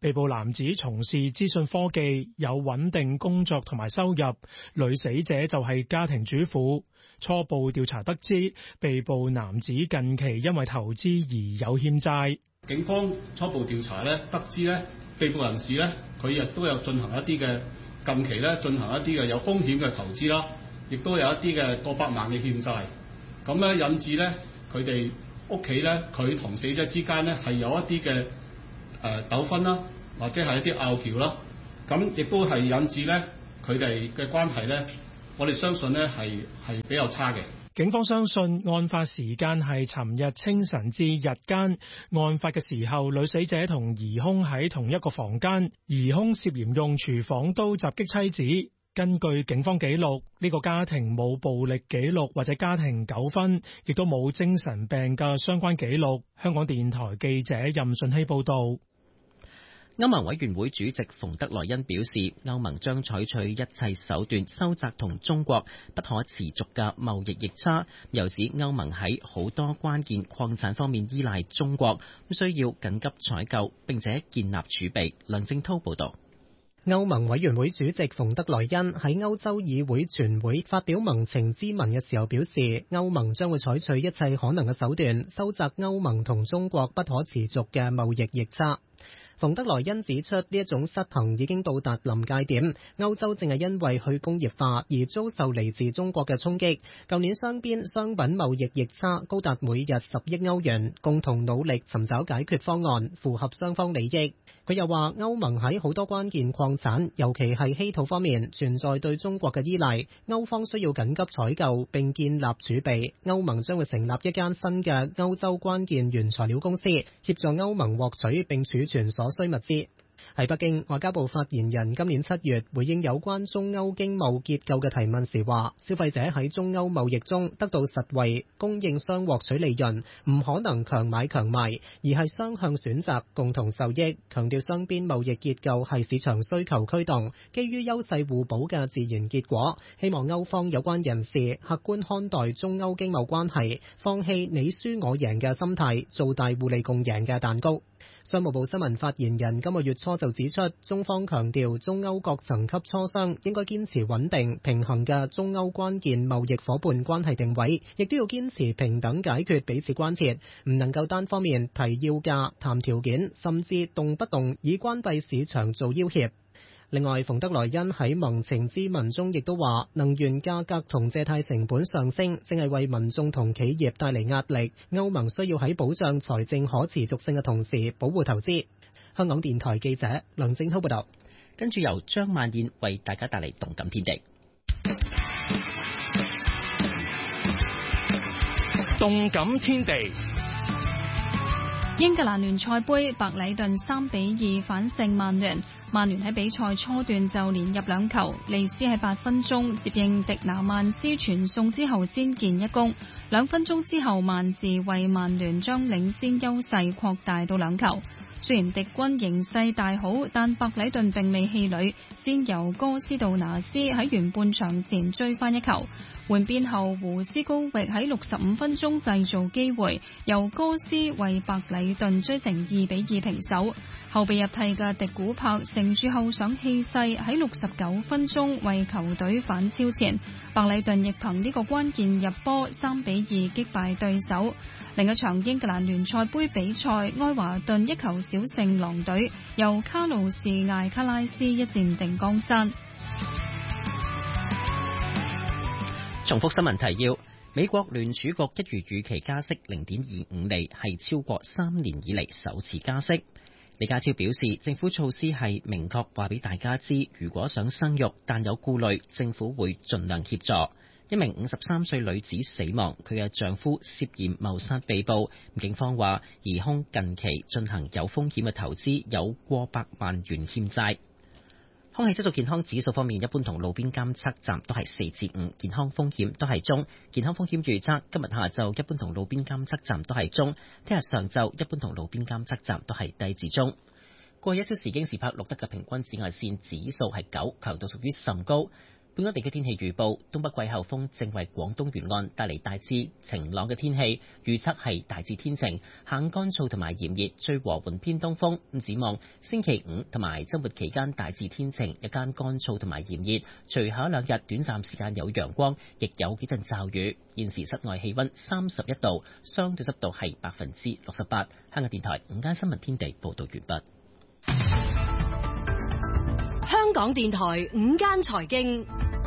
被捕男子從事資訊科技，有穩定工作同埋收入。女死者就係家庭主婦。初步調查得知，被捕男子近期因為投資而有欠債。 警方初步調查咧，得知咧，被捕人士咧，佢亦都有進行一啲嘅近期咧進行一啲嘅有風險嘅投資啦，亦都有一啲嘅過百萬嘅欠債。咁咧引致咧佢哋屋企咧，佢同死者之間咧係有一啲嘅誒糾紛啦，或者係一啲拗撬啦。咁亦都係引致咧佢哋嘅關係咧。我哋相信呢係係比較差嘅。 警方相信案發時間係尋日清晨至日間，案發嘅時候，女死者同疑兇喺同一個房間，疑兇涉嫌用廚房刀襲擊妻子。根據警方記錄，呢個家庭冇暴力記錄或者家庭糾紛，亦都冇精神病嘅相關記錄。香港電台記者任順希報導。 歐盟委員會主席馮德萊恩表示，歐盟將採取一切手段收窄同中國不可持續嘅貿易逆差，又指歐盟喺好多關鍵礦產方面依賴中國，需要緊急採購並且建立儲備。梁正滔報導。 歐盟委員會主席馮德萊恩喺歐洲議會全會發表盟情咨文嘅時候表示，歐盟將會採取一切可能嘅手段收窄歐盟同中國不可持續嘅貿易逆差。馮德萊恩指出，呢一種失衡已經到達臨界點，歐洲正係因為去工業化而遭受嚟自中國嘅衝擊。舊年雙邊商品貿易逆差高達每日十億歐元，共同努力尋找解決方案，符合雙方利益。佢又話，歐盟喺好多關鍵礦產，尤其係稀土方面，存在對中國嘅依賴，歐方需要緊急採購並建立儲備。歐盟將會成立一間新嘅歐洲關鍵原材料公司，協助歐盟獲取並儲存所需物資。喺北京，外交部發言人今年七月回應有關中歐經貿結構嘅提問時話，消費者喺中歐貿易中得到實惠，供應商獲取利潤，唔可能強買強賣，而係雙向選擇，共同受益。強調雙邊貿易結構係市場需求驅動，基於優勢互補嘅自然結果。希望歐方有關人士客觀看待中歐經貿關係，放棄你輸我贏嘅心態，做大互利共贏嘅蛋糕。商務部新聞發言人今個月初就指出，中方強調中歐各層級磋商應該堅持穩定平衡嘅中歐關鍵貿易夥伴關係定位，亦都要堅持平等解決彼此關切，唔能夠單方面提要價、談條件，甚至動不動以關閉市場做要挾。另外，馮德萊恩喺盟情咨文中亦都話，能源價格同借貸成本上升，正係為民眾同企業帶嚟壓力。歐盟需要喺保障財政可持續性嘅同時，保護投資。香港電台記者梁正滔報道。 跟住由張曼燕為大家帶嚟動感天地。 動感天地。 英格蘭聯賽盃，白禮頓三比二反勝曼聯。曼聯喺比賽初段就連入兩球，利斯喺八分鐘接應迪拿曼斯傳送之後先建一功，兩分鐘之後曼治為曼聯將領先優勢擴大到兩球。雖然敵軍形勢大好，但白禮頓並未氣餒，先由哥斯道拿斯喺完半場前追翻一球。換邊後，胡斯高域喺六十五分鐘製造機會，由哥斯為白禮頓追成二比二平手。後備入替嘅迪古柏乘住後上氣勢，喺六十九分鐘為球隊反超前，白禮頓亦憑呢個關鍵入波三比二擊敗對手。另一場英格蘭聯賽盃比賽，愛華頓一球小勝狼隊，由卡路士艾卡拉斯一戰定江山。 重複新聞提要：美國聯儲局一如預期加息零點二五厘，係超過三年以嚟首次加息。李家超表示，政府措施係明確話俾大家知，如果想生育但有顧慮，政府會盡量協助。一名五十三歲女子死亡，佢嘅丈夫涉嫌謀殺被捕。警方話，疑兇近期進行有風險嘅投資，有過百萬元欠債。空氣質素健康指數方面，一般同路邊監測站都係四至五，健康風險都係中。健康風險預測今日下晝一般同路邊監測站都係中，聽日上晝一般同路邊監測站都係低至中。過去一小時京士柏錄得嘅平均紫外線指數係九，強度屬於甚高。 本港地區天氣預報：東北季候風正為廣東沿岸帶嚟大致晴朗嘅天氣，預測係大致天晴，下午乾燥同埋炎熱，吹和緩偏東風。咁展望星期五同埋週末期間大致天晴，日間乾燥同埋炎熱，隨後一兩日短暫時間有陽光，亦有幾陣驟雨。現時室外氣溫三十一度，相對濕度係百分之六十八。香港電台午間新聞天地報道完畢。 香港電台午間財經。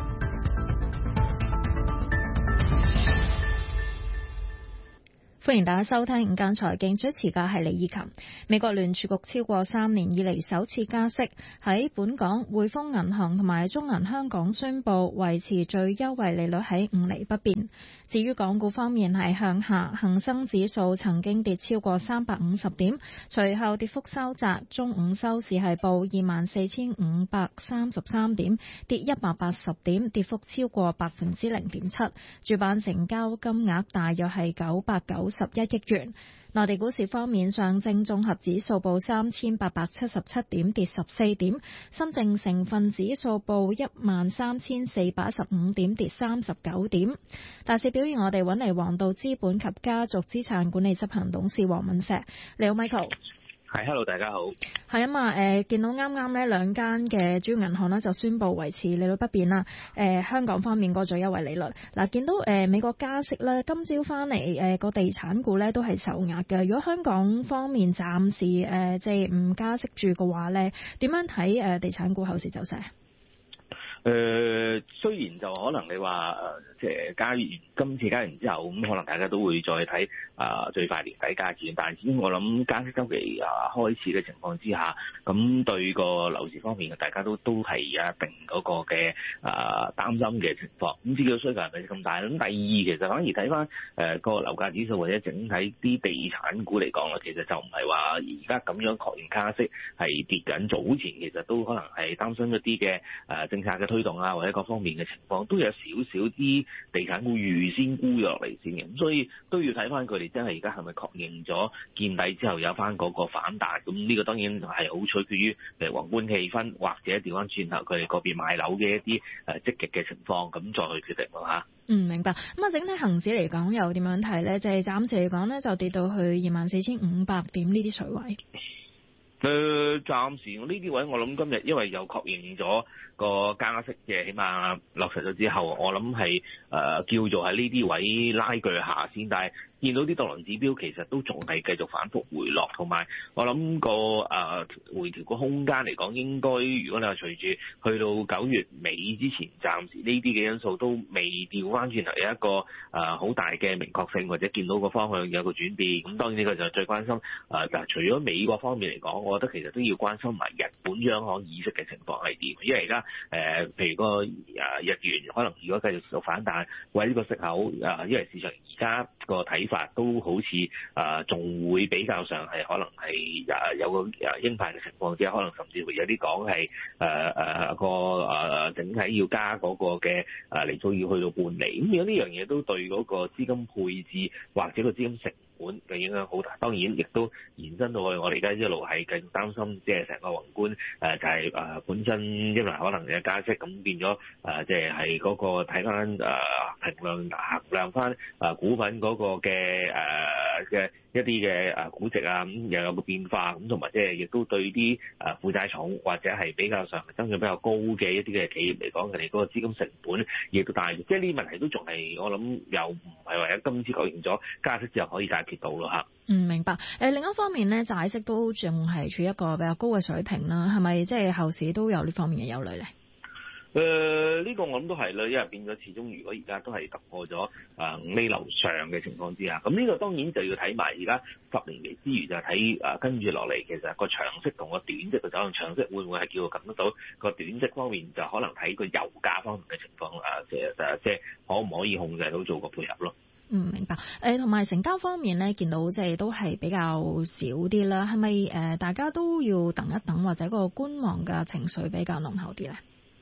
歡迎大家收聽午間財經，主持嘅係李以琴。美國聯儲局超過三年以嚟首次加息，喺本港匯豐銀行同埋中銀香港宣布維持最優惠利率喺五厘不變。至於港股方面係向下，恒生指數曾經跌超過三百五十點，隨後跌幅收窄，中午收市係報二萬四千五百三十三點，跌一百八十點，跌幅超過百分之零點七。主板成交金額大約係九百九十一億元。內地股市方面，上證綜合指數報三千八百七十七點，跌十四點；深證成分指數報一萬三千四百一十五點，跌三十九點。大市表現，我哋揾嚟黃道資本及家族資產管理執行董事黃敏石。你好 ，Michael。 係 ，hello， 大家好。 係啊嘛，誒、呃，見到啱啱呢兩間嘅主要銀行呢就宣布維持利率不變啦。誒、呃，香港方面個最優惠利率，嗱、呃，見到誒、呃、美國加息咧，今朝翻嚟誒個地產股咧都係受壓嘅。如果香港方面暫時誒即係唔加息住嘅話咧，點樣睇誒地產股後市走勢？ 誒、呃，雖然就可能你話誒，即係加完今次加完之後，咁可能大家都會再睇啊、呃，最快年底加錢。但係始終我諗加息週期啊開始嘅情況之下，咁對個樓市方面嘅大家都都係有一定嗰個嘅啊擔心嘅情況。咁至於個需求係咪咁大？咁第二其實反而睇翻誒個樓價指數或者整體啲地產股嚟講啦，其實就唔係話而家咁樣確認加息係跌緊。早前其實都可能係擔心一啲嘅誒政策嘅推動啊，或者各方面嘅情況，都有少少啲地產股預先沽落嚟先嘅，咁所以都要睇翻佢哋真係而家係咪確認咗見底之後有翻嗰個反彈。咁呢個當然係好取決於誒宏觀氣氛，或者調翻轉頭佢哋個別買樓嘅一啲誒積極嘅情況，咁再去決定咯嚇。 嗯，明白。咁啊，整體恆指嚟講又點樣睇咧？就係、是、暫時嚟講咧，就跌到去二萬四千五百點呢啲水位。 誒、呃，暫時呢啲位我諗今日因為又確認咗個加息嘅，起碼落實咗之後，我諗係誒叫做喺呢啲位拉鋸下先，但係見到啲道瓊指標其實都仲係繼續反覆回落，同埋我諗個誒、呃、回調個空間嚟講，應該如果你話隨住去到九月尾之前，暫時呢啲嘅因素都未調翻轉頭有一個誒好、呃、大嘅明確性，或者見到個方向有個轉變。咁當然呢個就最關心誒，就、呃、除咗美國方面嚟講，我覺得其實都要關心埋日本央行議息嘅情況係點，因為而家誒譬如個誒日元可能如果繼續做反彈，或者呢個息口誒、呃，因為市場而家個睇法都好似誒仲會比較上係可能係誒有個誒鷹派嘅情況之下，可能甚至會有啲講係誒誒個誒整體要加嗰個嘅誒利數要去到半厘。咁如果呢樣嘢都對嗰個資金配置或者個資金成本嘅影響好大，當然亦都延伸到去我哋而家一路係繼續擔心，即係成個宏觀誒就係誒本身因為可能有加息，咁變咗誒即係係嗰個睇翻誒衡量衡量翻誒股份嗰個嘅誒嘅一啲嘅誒估值啊，咁又有個變化，咁同埋即係亦都對啲誒負債重或者係比較上增長比較高嘅一啲嘅企業嚟講，佢哋嗰個資金成本亦都大，即係呢啲問題都仲係我諗又唔係話一今次確認咗加息之後可以解決到咯嚇。 嗯，明白。誒、呃、另一方面咧，債息都仲係處於一個比較高嘅水平啦，係咪即係後市都有呢方面嘅憂慮咧？ 誒、呃、呢、這個我諗都係啦，因為變咗始終如果而家都係突破咗誒五厘樓上嘅情況之下，咁呢個當然就要睇埋而家十年期之餘就睇誒跟住落嚟，其實個長息同個短息嘅走向，長息會唔會係叫做撳得到個短息方面，就可能睇個油價方面嘅情況誒，即係誒即係可唔可以控制到做個配合咯。 嗯，明白。誒同埋成交方面咧，見到即係都係比較少啲啦，係咪誒大家都要等一等，或者個觀望嘅情緒比較濃厚啲咧？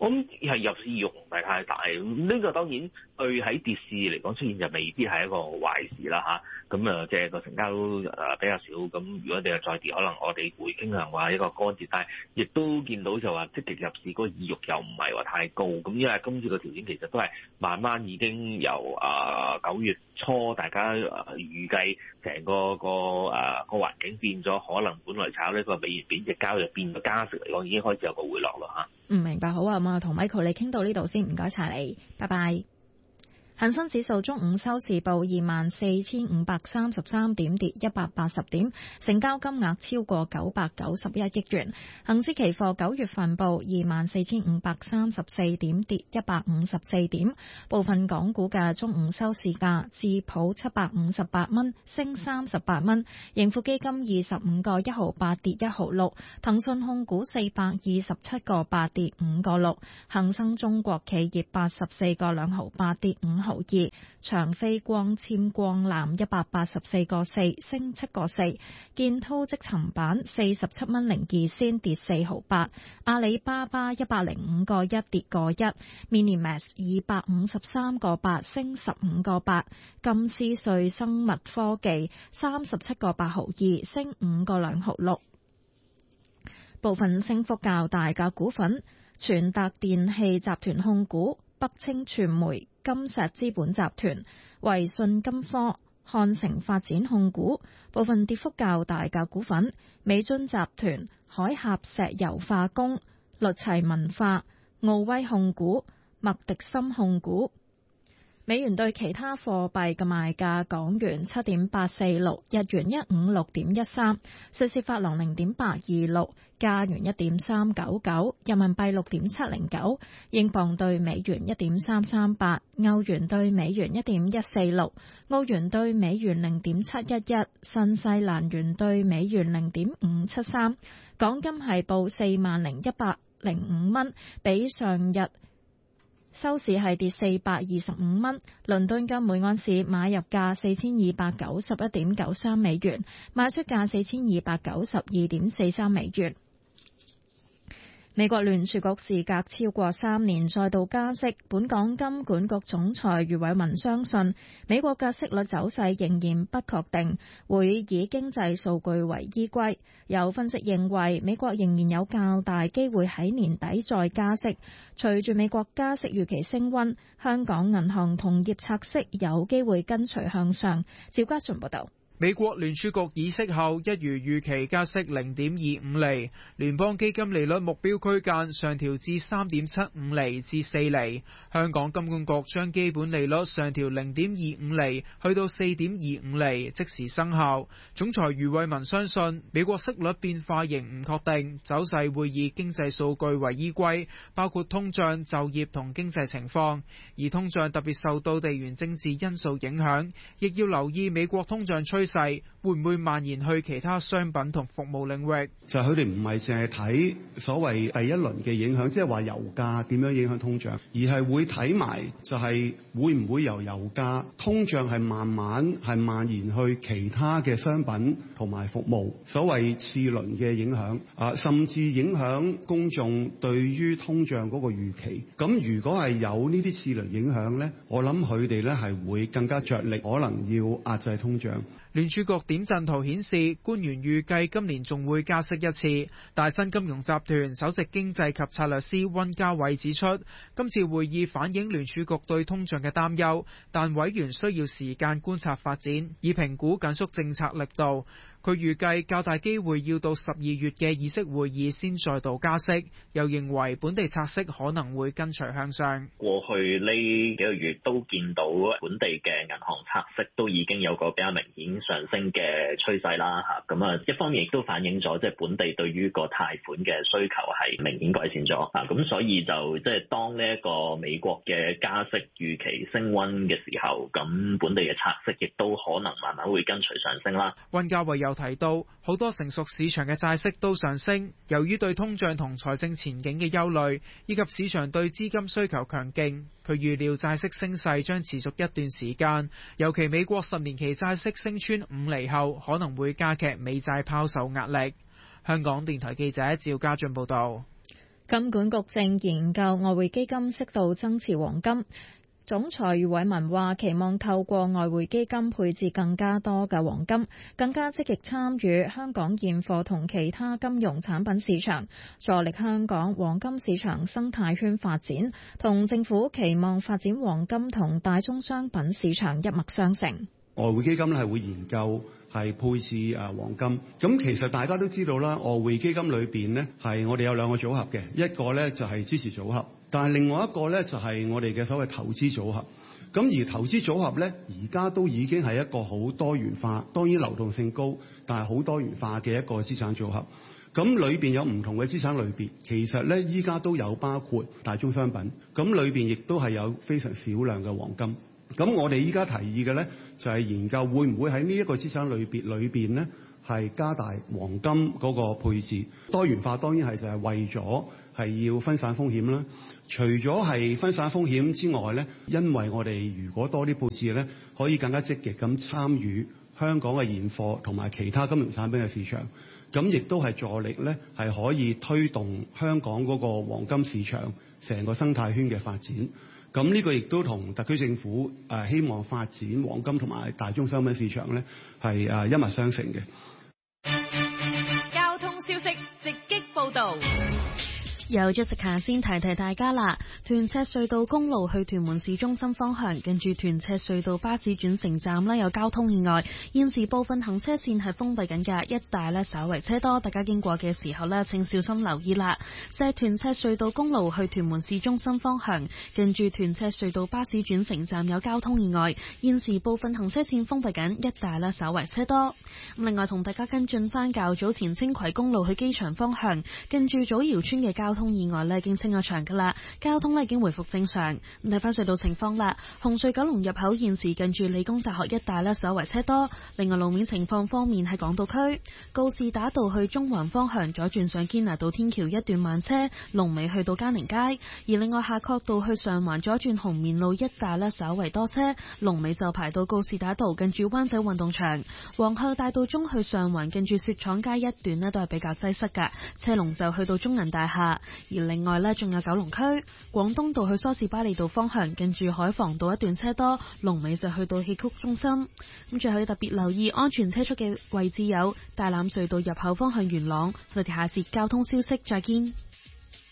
我諗係入市意欲唔係太大。呢個當然對喺跌市嚟講出現就未必係一個壞事啦嚇。咁啊，即係個成交誒比較少。咁如果你係再跌，可能我哋會傾向話一個乾跌。但係亦都見到就話積極入市嗰個意欲又唔係話太高。咁因為今次個條件其實都係慢慢已經由啊九月初大家誒預計成個個誒個環境變咗，可能本來炒呢個美元貶值交易變到加息嚟講，已經開始有個回落啦嚇。 唔明白，好啊，咁啊，同 Michael 你傾到呢度先，唔該晒你，拜拜。恒生指數中午收市報二萬四千五百三十三點，跌一百八十點，成交金額超過九百九十一億元。恒指期貨九月份報二萬四千五百三十四點，跌一百五十四點。部分港股嘅中午收市價，智普七百五十八蚊，升三十八蚊；盈富基金二十五個一毫八，跌一毫六；騰訊控股四百二十七個八，跌五個六；恒生中國企業八十四個兩毫八，跌五毫二，長飛光纖光纜一百八十四個四，升七個四，建滔積層板四十七蚊零二仙，跌四毫八，阿里巴巴一百零五個一，跌個一 ，Minimax 二百五十三個八，升十五個八，金斯瑞生物科技三十七個八毫二，升五個兩毫六。部分升幅較大嘅股份，全達電器集團控股、北青傳媒、金石資本集團、維信金科、漢城發展控股。部分跌幅較大嘅股份，美津集團、海峽石油化工、律齊文化、奧威控股、麥迪森控股。美元對其他貨幣嘅賣價：港元七點八四六，日元一五六點一三，瑞士法郎零點八二六，加元一點三九九，人民幣六點七零九，英鎊對美元一點三三八，歐元對美元一點一四六，澳元對美元零點七一一，新西蘭元對美元零點五七三。港金係報四萬零一百零五蚊，比上日收市係跌四百二十五蚊。倫敦金每安士買入價四千二百九十一點九三美元，賣出價四千二百九十二點四三美元。美國聯儲局事隔超過三年再度加息，本港金管局總裁余偉文相信美國嘅息率走勢仍然不確定，會以經濟數據為依歸。有分析認為美國仍然有較大機會喺年底再加息。隨住美國加息預期升溫，香港銀行同業拆息有機會跟隨向上。趙家順報道。 美國聯儲局議息後一如預期加息零點二五厘，聯邦基金利率目標區間上調至三點七五厘至四厘。香港金管局將基本利率上調零點二五厘去到四點二五厘，即時生效。總裁余偉文相信美國息率變化仍唔確定，走勢會以經濟數據為依歸，包括通脹、就業同經濟情況。而通脹特別受到地緣政治因素影響，亦要留意美國通脹趨勢會唔會蔓延去其他商品同服務領域？ 就係佢哋唔係淨係睇所謂第一輪嘅影響，即係話油價點樣影響通脹，而係會睇埋就係會唔會由油價通脹係慢慢係蔓延去其他嘅商品同埋服務，所謂次輪嘅影響啊，甚至影響公眾對於通脹嗰個預期。咁如果係有呢啲次輪影響呢，我諗佢哋呢係會更加着力，可能要壓制通脹。 聯儲局點陣圖顯示，官員預計今年仲會加息一次。大新金融集團首席經濟及策略師溫家偉指出，今次會議反映聯儲局對通脹嘅擔憂，但委員需要時間觀察發展，以評估緊縮政策力度。佢預計較大機會要到十二月嘅議息會議先再度加息，又認為本地拆息可能會跟隨向上。 過去呢幾個月都見到本地嘅銀行拆息都已經有個比較明顯上升嘅趨勢啦嚇，咁啊一方面亦都反映咗即係本地對於個貸款嘅需求係明顯改善咗啊，咁所以就即係當呢一個美國嘅加息預期升溫嘅時候，咁本地嘅拆息亦都可能慢慢會跟隨上升啦。 溫家偉又提到，好多成熟市場嘅債息都上升，由於對通脹同財政前景嘅憂慮，以及市場對資金需求強勁，佢預料債息升勢將持續一段時間，尤其美國十年期債息升穿五厘後，可能會加劇美債拋售壓力。香港電台記者趙家俊報道。 金管局正研究外匯基金適度增持黃金。總裁余偉文話，期望透過外匯基金配置更加多嘅黃金，更加積極參與香港現貨同其他金融產品市場，助力香港黃金市場生態圈發展，同政府期望發展黃金同大宗商品市場一脈相承。 外匯基金咧係會研究係配置誒黃金，咁其實大家都知道啦，外匯基金裏邊呢係我哋有兩個組合嘅，一個呢就係支持組合，但係另外一個呢就係我哋嘅所謂投資組合。咁而投資組合呢，而家都已經係一個好多元化，當然流動性高，但係好多元化嘅一個資產組合。咁裏邊有唔同嘅資產類別，其實呢依家都有包括大宗商品，咁裏邊亦都係有非常少量嘅黃金。咁我哋依家提議嘅呢，就係研究會唔會喺呢一個資產類別裏邊呢，係加大黃金嗰個配置。多元化當然係就係為咗係要分散風險啦。除咗係分散風險之外呢，因為我哋如果多啲配置呢，可以更加積極咁參與香港嘅現貨同埋其他金融產品嘅市場，咁亦都係助力呢，係可以推動香港嗰個黃金市場成個生態圈嘅發展。咁呢個亦都同特區政府誒希望發展黃金同埋大宗商品市場呢係誒一脈相承嘅。 交通消息直擊報導。 有咗食下先提提大家啦，屯赤隧道公路去屯門市中心方向，近住屯赤隧道巴士轉乘站呢有交通意外，現時部分行車線係封閉緊嘅，一帶呢稍為車多，大家經過嘅時候呢請小心留意啦。就係屯赤隧道公路去屯門市中心方向，近住屯赤隧道巴士轉乘站有交通意外，現時部分行車線封閉緊，一帶呢稍為車多。咁另外同大家跟進翻較早前青葵公路去機場方向，近住祖堯村嘅交通意外呢已經清咗場噶啦，交通呢已經回復正常。咁睇翻隧道情況啦，紅隧九龍入口現時近住理工大學一帶呢稍為車多。另外路面情況方面喺港島區，告士打道去中環方向左轉上堅拿道天橋一段慢車，龍尾去到嘉寧街。而另外夏慤道去上環左轉紅棉路一帶呢稍為多車，龍尾就排到告士打道近住灣仔運動場。皇后大道中去上環近住雪廠街一段呢都係比較擠塞噶，車龍就去到中銀大廈。而另外呢，仲有九龍區廣東道去梳士巴利道方向，近住海防道一段車多，龍尾就去到戲曲中心。咁最後要特別留意安全車速嘅位置有大欖隧道入口方向元朗。我哋下節交通消息再見。